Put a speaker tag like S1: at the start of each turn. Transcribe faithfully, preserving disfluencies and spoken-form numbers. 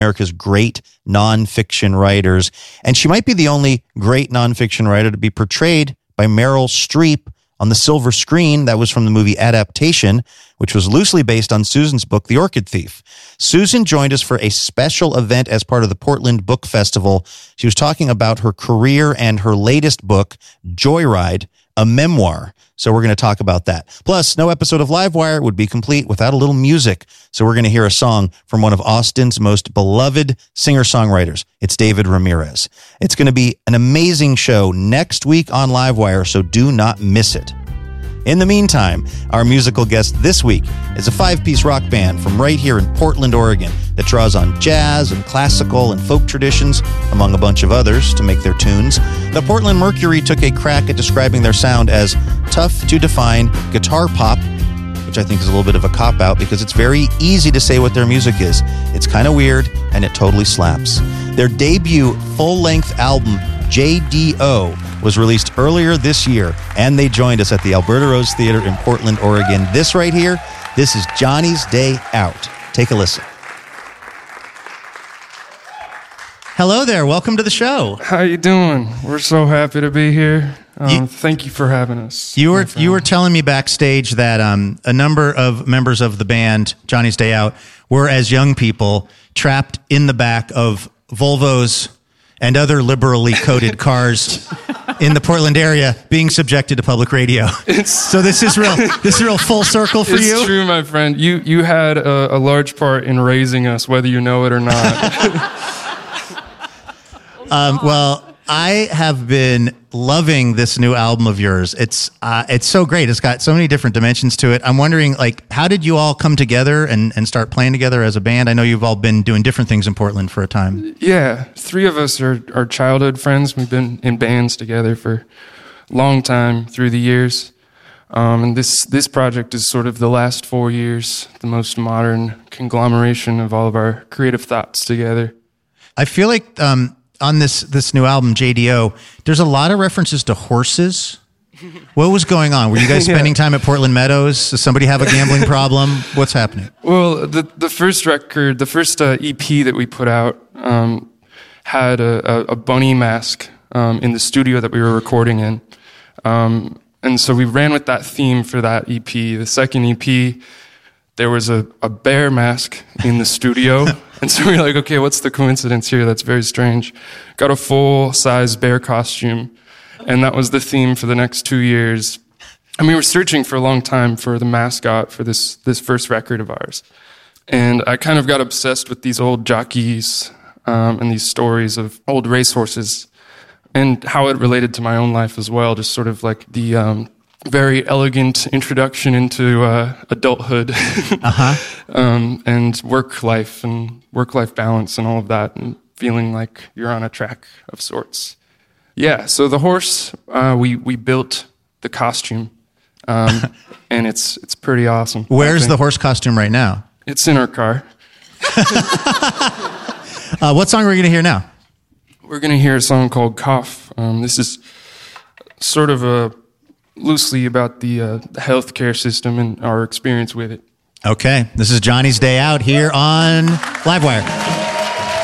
S1: America's great nonfiction writers. And she might be the only great nonfiction writer to be portrayed by Meryl Streep on the silver screen. That was from the movie Adaptation, which was loosely based on Susan's book, The Orchid Thief. Susan joined us for a special event as part of the Portland Book Festival. She was talking about her career and her latest book, Joyride, a memoir. So we're going to talk about that. Plus, no episode of Livewire would be complete without a little music. So we're going to hear a song from one of Austin's most beloved singer-songwriters. It's David Ramirez. It's going to be an amazing show next week on Livewire, so do not miss it. In the meantime, our musical guest this week is a five-piece rock band from right here in Portland, Oregon, that draws on jazz and classical and folk traditions, among a bunch of others, to make their tunes. The Portland Mercury took a crack at describing their sound as tough-to-define guitar pop, which I think is a little bit of a cop-out because it's very easy to say what their music is. It's kind of weird, and it totally slaps. Their debut full-length album, J D O, was released earlier this year, and they joined us at the Alberta Rose Theater in Portland, Oregon. This right here, this is Johnny's Day Out. Take a listen. Hello there. Welcome to the show.
S2: How you doing? We're so happy to be here. Um,
S1: you,
S2: thank you for having us.
S1: You were you were telling me backstage that um, a number of members of the band, Johnny's Day Out, were as young people trapped in the back of Volvos and other liberally coded cars in the Portland area, being subjected to public radio. It's, so this is real. This is real full circle for
S2: it's
S1: you.
S2: It's true, my friend. You you had a, a large part in raising us, whether you know it or not.
S1: um, well, I have been loving this new album of yours. It's uh, it's so great. It's got so many different dimensions to it. I'm wondering, like, how did you all come together and, and start playing together as a band? I know you've all been doing different things in Portland for a time.
S2: Yeah, three of us are, are childhood friends. We've been in bands together for a long time through the years. Um, and this, this project is sort of the last four years, the most modern conglomeration of all of our creative thoughts together.
S1: I feel like... Um, on this this new album, J D O, there's a lot of references to horses. What was going on? Were you guys spending yeah. time at Portland Meadows? Does somebody have a gambling problem? What's happening?
S2: Well, the the first record, the first uh, E P that we put out um, had a, a, a bunny mask um, in the studio that we were recording in. Um, and so we ran with that theme for that E P. The second E P, there was a, a bear mask in the studio. And so we were like, okay, what's the coincidence here? That's very strange. Got a full-size bear costume, and that was the theme for the next two years. And we were searching for a long time for the mascot for this, this first record of ours. And I kind of got obsessed with these old jockeys um, and these stories of old racehorses and how it related to my own life as well, just sort of like the... Um, very elegant introduction into uh, adulthood uh-huh. um, and work life and work-life balance and all of that, and feeling like you're on a track of sorts. Yeah, so the horse, uh, we we built the costume, um, and it's it's pretty awesome.
S1: Where's the horse costume right now?
S2: It's in our car.
S1: uh, what song are we going to hear now?
S2: We're going to hear a song called Cough. Um, this is sort of a loosely about the uh, healthcare system and our experience with it.
S1: Okay, this is Johnny's Day Out here on Livewire.